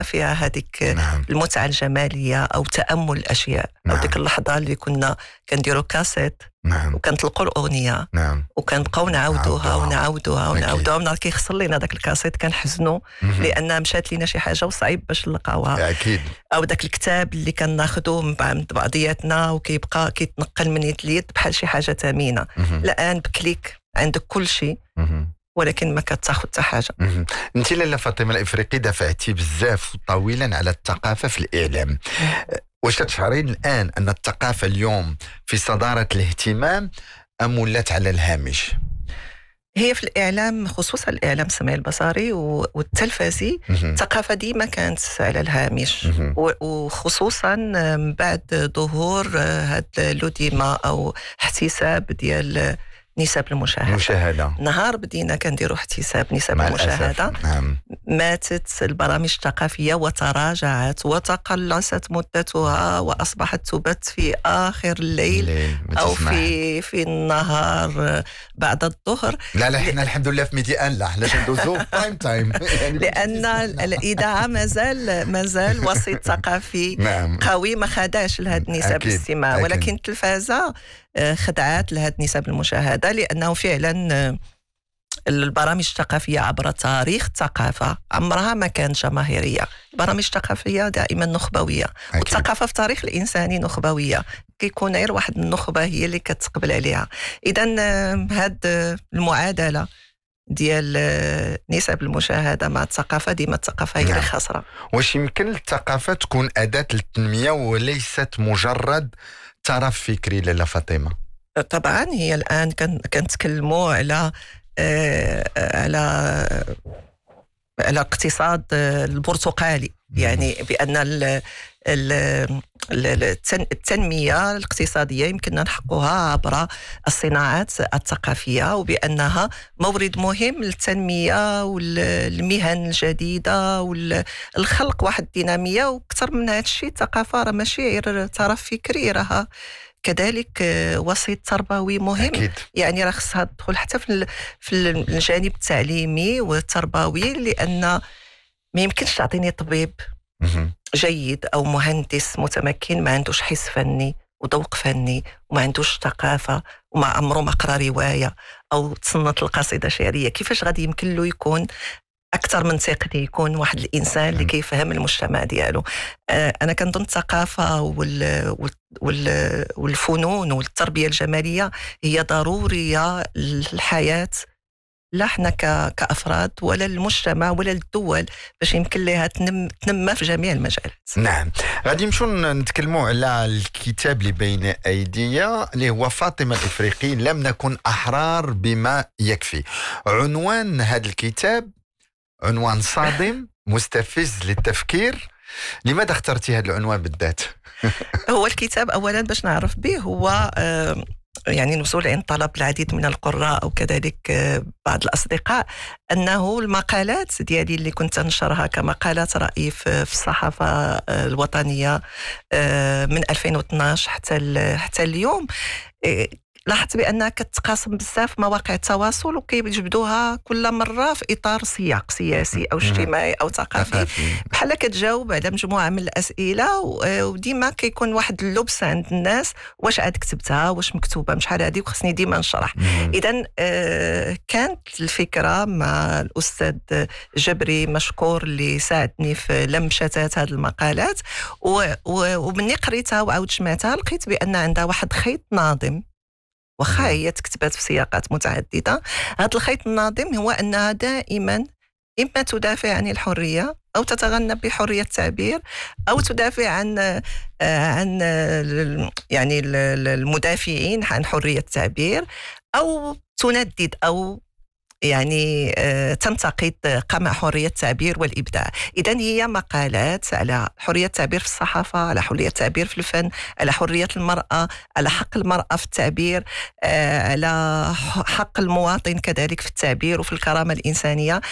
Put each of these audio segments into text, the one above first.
فيها هذيك نعم. المتعة الجمالية أو تأمل الأشياء. نعم. أو ديك اللحظة اللي كنا كنديروا كاسيت نعم. وكنطلقوا الأغنية نعم. وكنبقاو نعاودوها ومن كيخسر لينا داك الكاسيت كنحزنوا لأن مشات لينا شي حاجة وصعيب باش نلقاوها. أكيد. أو داك الكتاب اللي كناخذوه من بعضياتنا وكيبقى كيتنقل من يد ليد بحال شي حاجة ثمينة. الآن بكليك عندك كل شيء ولكن ما كتاخذ حتى حاجه. انت لاله فاطمه الافريقي دافعتي بزاف طويلا على الثقافه في الاعلام. واش كتشعرين الان ان الثقافه اليوم في صداره الاهتمام ام ولات على الهامش؟ هي في الإعلام خصوصا الإعلام السمعي البصري والتلفزي الثقافة ديما كانت على الهامش وخصوصا بعد ظهور هاد لوديما أو احتساب ديال نسب المشاهدة. نهار بدينا كنديروا احتساب نسب المشاهدة ماتت البرامج الثقافية وتراجعت وتقلصت مدتها وأصبحت تبث في آخر الليل أو في النهار بعد الظهر. لا احنا الحمد لله في ميديان لا احنا ندوزو برايم تايم لأن الإذاعة مازال وسيط ثقافي قوي ما خداش لهاد نسب الاستماع ولكن التلفازة خدعات لهاد نسب المشاهدة لأنه فعلا البرامج الثقافية عبر تاريخ الثقافة عمرها ما كانت جماهيرية. البرامج الثقافية دائما نخبوية والثقافة في تاريخ الإنساني نخبوية كيكون غير واحد النخبة هي اللي كتقبل عليها. إذن هاد المعادلة ديال نسب المشاهدة مع الثقافة ديما الثقافة هي اللي خاسرة. واش يمكن الثقافة تكون أداة للتنمية وليست مجرد طرف فكري لاله فاطمة؟ طبعا هي الآن كنتكلموا على الاقتصاد البرتقالي يعني بأن التنمية الاقتصادية يمكننا نحققها عبر الصناعات الثقافية وبأنها مورد مهم للتنمية والمهن الجديدة والخلق واحد الدينامية. وكثر من هذا الشيء الثقافة راه ماشي غير طرف فكري راها كذلك وسيط تربوي مهم. أكيد. يعني راه خصها تدخل حتى في الجانب التعليمي والتربوي لأن ما يمكنش تعطيني طبيب جيد أو مهندس متمكن ما عندوش حس فني وذوق فني وما عندوش ثقافة وما عمره ما قرأ رواية أو تصنت القصيدة شعرية. كيفاش غادي يمكن له يكون أكثر من تقني يكون واحد الإنسان اللي كيفهم المجتمع ديالو؟ أنا كنظن الثقافة والفنون والتربية الجمالية هي ضرورية للحياة لا احنا كأفراد ولا المجتمع ولا الدول باش يمكن لها تنمى في جميع المجالات. نعم. غادي نمشيو نتكلموا على الكتاب اللي بين ايديا اللي هو فاطمة الافريقي لم نكن احرار بما يكفي. عنوان هذا الكتاب عنوان صادم مستفز للتفكير. لماذا اخترتي هذا العنوان بالذات؟ هو الكتاب اولا باش نعرف به هو يعني نزول عند طلب العديد من القراء أو كذلك بعض الأصدقاء أنه المقالات ديالي اللي كنت أنشرها كمقالات رأي في الصحافة الوطنية من 2012 حتى اليوم لاحظت بأنها كتقاسم بزاف مواقع التواصل وكيجبدوها كل مرة في إطار سياق سياسي أو اجتماعي أو ثقافي بحال كتجاوب على مجموعة من الأسئلة وديما كيكون واحد اللبس عند الناس واش عاد كتبتها واش مكتوبة مش حال هذه وخصني ديما نشرح. إذن كانت الفكرة مع الأستاذ جبري مشكور اللي ساعدني في لم شتات هذه المقالات ومني قريتها وعاود سمعتها لقيت بأن عندها واحد خيط ناظم وخا هي تكتبات في سياقات متعددة. هذا الخيط الناظم هو أنها دائما إما تدافع عن الحرية أو تتغنى بحرية التعبير أو تدافع عن يعني المدافعين عن حرية التعبير أو تندد أو يعني تنتقد قمع حرية التعبير والإبداع. إذن هي مقالات على حرية التعبير في الصحافة، على حرية التعبير في الفن، على حرية المرأة، على حق المرأة في التعبير، على حق المواطن كذلك في التعبير وفي الكرامة الإنسانية.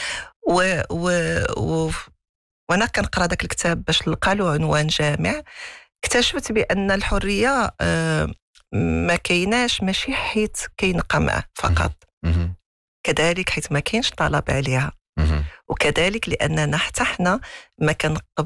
وأنا كنقرأ ذاك الكتاب باش نلقى له عنوان جامع اكتشفت بأن الحرية ما كايناش ماشي حيت كاين قمع فقط، كذلك حيث ما كاينش طلب عليها، وكذلك لأننا حتى حنا ما